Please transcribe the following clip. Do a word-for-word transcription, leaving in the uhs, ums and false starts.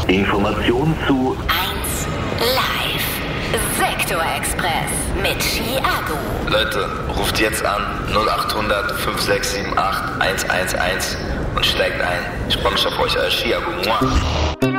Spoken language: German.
Information zu eins Live. Sektor Express mit Chiago. Leute, ruft jetzt an null acht hundert fünf sechs sieben acht eins eins eins und steigt ein. Ich freue mich auf euch, euer Chiago.